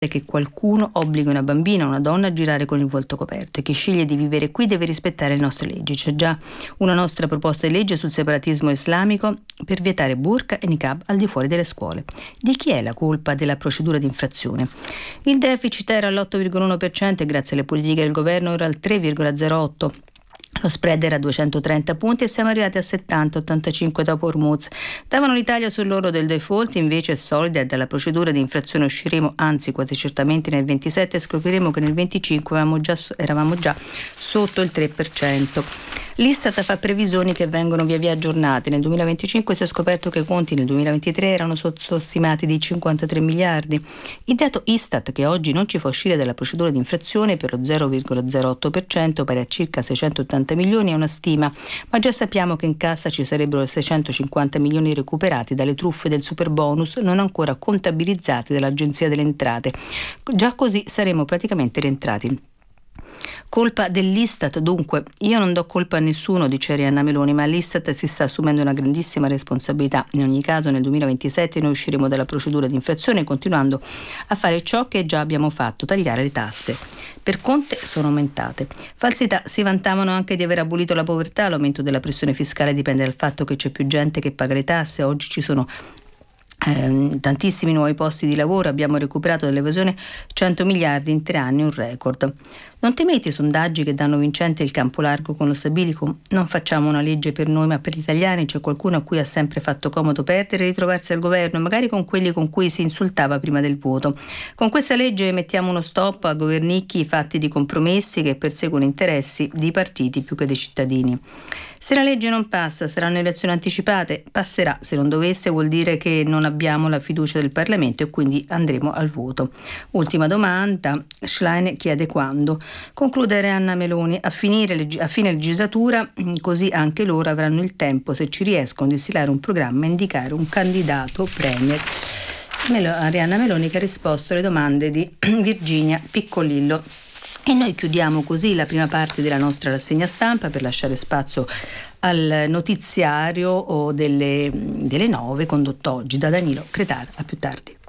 che qualcuno obbliga una bambina o una donna a girare con il volto coperto e chi sceglie di vivere qui deve rispettare le nostre leggi. C'è già una nostra proposta di legge sul separatismo islamico per vietare burqa e niqab al di fuori delle scuole. Di chi è la colpa della procedura di infrazione? Il deficit era all'8,1% e grazie alle politiche del governo era al 3,08%. Lo spread era a 230 punti e siamo arrivati a 70-85 dopo Hormuz. Davano l'Italia sull'orlo del default, invece è solida e dalla procedura di infrazione usciremo, anzi quasi certamente nel 27 scopriremo che nel 25 eravamo già sotto il 3%. L'Istat fa previsioni che vengono via via aggiornate. Nel 2025 si è scoperto che i conti nel 2023 erano sottostimati di 53 miliardi. Il dato Istat, che oggi non ci fa uscire dalla procedura di infrazione per lo 0,08%, pari a circa 680 milioni, è una stima, ma già sappiamo che in cassa ci sarebbero 650 milioni recuperati dalle truffe del superbonus non ancora contabilizzati dall'Agenzia delle Entrate. Già così saremo praticamente rientrati. Colpa dell'Istat, dunque. Io non do colpa a nessuno, dice Arianna Meloni, ma l'Istat si sta assumendo una grandissima responsabilità. In ogni caso nel 2027 noi usciremo dalla procedura di infrazione continuando a fare ciò che già abbiamo fatto, tagliare le tasse. Per Conte sono aumentate. Falsità, si vantavano anche di aver abolito la povertà, l'aumento della pressione fiscale dipende dal fatto che c'è più gente che paga le tasse, oggi ci sono tantissimi nuovi posti di lavoro, abbiamo recuperato dall'evasione 100 miliardi in 3 anni, un record. Non temete i sondaggi che danno vincente il campo largo con lo stabilico? Non facciamo una legge per noi ma per gli italiani, c'è qualcuno a cui ha sempre fatto comodo perdere e ritrovarsi al governo, magari con quelli con cui si insultava prima del voto. Con questa legge mettiamo uno stop a governicchi fatti di compromessi che perseguono interessi di partiti più che dei cittadini. Se la legge non passa, saranno elezioni anticipate? Passerà, se non dovesse vuol dire che non abbiamo la fiducia del Parlamento e quindi andremo al voto. Ultima domanda, Schlein chiede quando. Conclude Arianna Meloni, a fine legislatura, così anche loro avranno il tempo, se ci riescono, di stilare un programma e indicare un candidato premier. Arianna Meloni che ha risposto alle domande di Virginia Piccolillo. E noi chiudiamo così la prima parte della nostra rassegna stampa per lasciare spazio al notiziario delle 9 condotto oggi da Danilo Cretara. A più tardi.